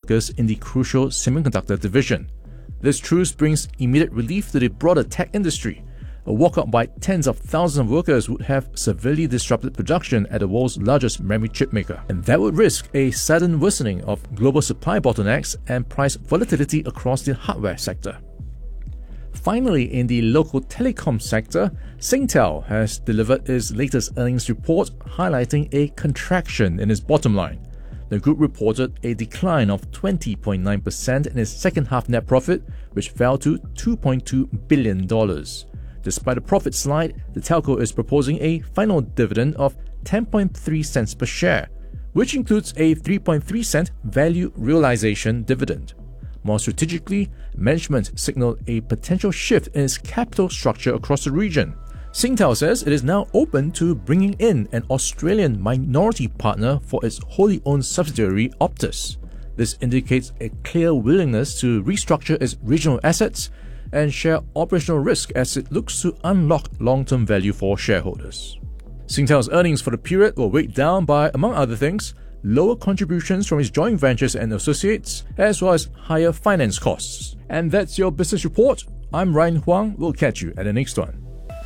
workers in the crucial semiconductor division. This truce brings immediate relief to the broader tech industry. A walkout by tens of thousands of workers would have severely disrupted production at the world's largest memory chip maker, and that would risk a sudden worsening of global supply bottlenecks and price volatility across the hardware sector. Finally, in the local telecom sector, Singtel has delivered its latest earnings report, highlighting a contraction in its bottom line. The group reported a decline of 20.9% in its second half net profit, which fell to $2.2 billion. Despite a profit slide, the telco is proposing a final dividend of 10.3 cents per share, which includes a 3.3 cent value realization dividend. More strategically, management signaled a potential shift in its capital structure across the region. Singtel says it is now open to bringing in an Australian minority partner for its wholly owned subsidiary Optus. This indicates a clear willingness to restructure its regional assets and share operational risk as it looks to unlock long-term value for shareholders. Singtel's earnings for the period were weighed down by, among other things, lower contributions from its joint ventures and associates, as well as higher finance costs. And that's your business report. I'm Ryan Huang. We'll catch you at the next one.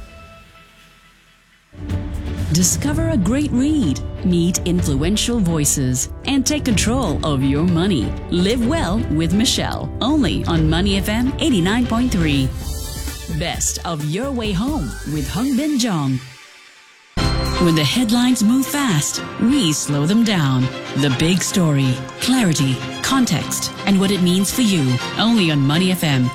Discover a great read, meet influential voices, and take control of your money. Live well with Michelle, only on Money FM 89.3. Best of your way home with Hung Bin Jong. When the headlines move fast, we slow them down. The big story, clarity, context, and what it means for you. Only on Money FM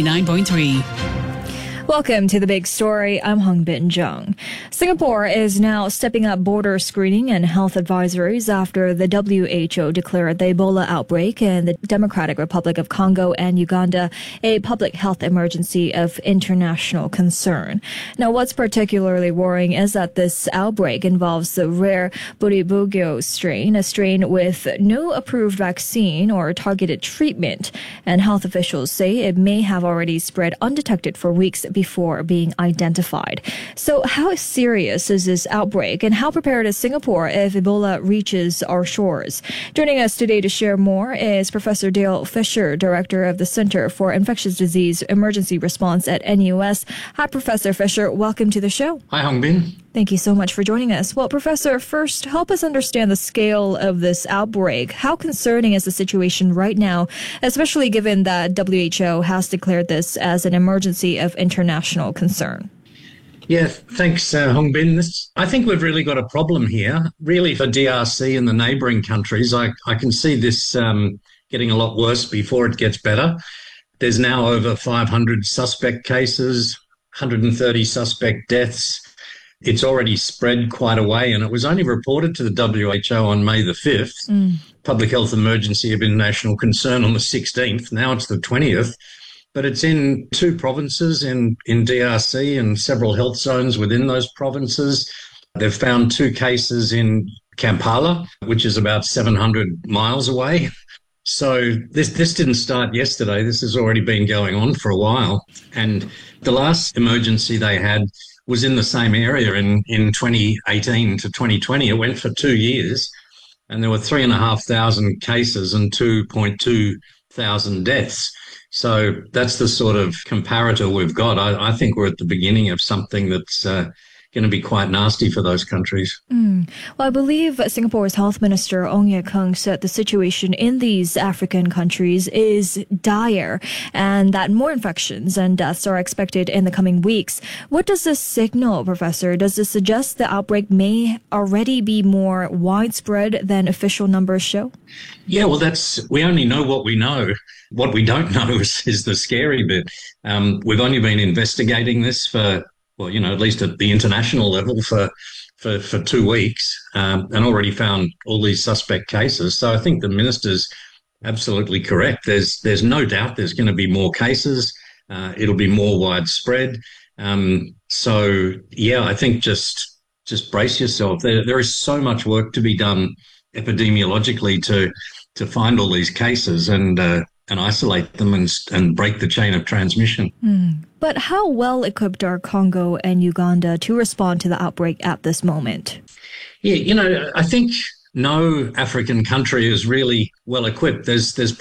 89.3. Welcome to The Big Story. I'm Hung Bin Jung. Singapore is now stepping up border screening and health advisories after the WHO declared the Ebola outbreak in the Democratic Republic of Congo and Uganda a public health emergency of international concern. Now, what's particularly worrying is that this outbreak involves the rare Buribugyo strain, a strain with no approved vaccine or targeted treatment, and health officials say it may have already spread undetected for weeks before being identified. So how serious is this outbreak, and how prepared is Singapore if Ebola reaches our shores? Joining us today to share more is Professor Dale Fisher, Director of the Center for Infectious Disease Emergency Response at NUS. Hi, Professor Fisher. Welcome to the show. Hi, Hung Bin. Thank you so much for joining us. Well, Professor, first, help us understand the scale of this outbreak. How concerning is the situation right now, especially given that WHO has declared this as an emergency of international concern? Yeah, thanks, Hung Bin. I think we've really got a problem here. Really, for DRC and the neighbouring countries, I can see this getting a lot worse before it gets better. There's now over 500 suspect cases, 130 suspect deaths. It's already spread quite a way, and it was only reported to the WHO on May the 5th, public health emergency of international concern on the 16th. Now it's the 20th, but it's in 2 provinces in DRC and several health zones within those provinces. They've found 2 cases in Kampala, which is about 700 miles away. So this didn't start yesterday. This has already been going on for a while. And the last emergency they had was in the same area in 2018 to 2020. It went for 2 years, and there were 3,500 cases and 2.2 thousand deaths. So that's the sort of comparator we've got. I think we're at the beginning of something that's going to be quite nasty for those countries. Well, I believe Singapore's Health Minister Ong Ye Kung said the situation in these African countries is dire and that more infections and deaths are expected in the coming weeks. What does this signal, Professor? Does this suggest the outbreak may already be more widespread than official numbers show? Yeah, well, we only know what we know. What we don't know is the scary bit. We've only been investigating this for, at least at the international level for 2 weeks, and already found all these suspect cases. So I think the minister's absolutely correct. There's no doubt there's going to be more cases. It'll be more widespread. So yeah, I think just brace yourself. There is so much work to be done epidemiologically to find all these cases and isolate them and break the chain of transmission. But how well equipped are Congo and Uganda to respond to the outbreak at this moment? Yeah, I think no African country is really well equipped. There's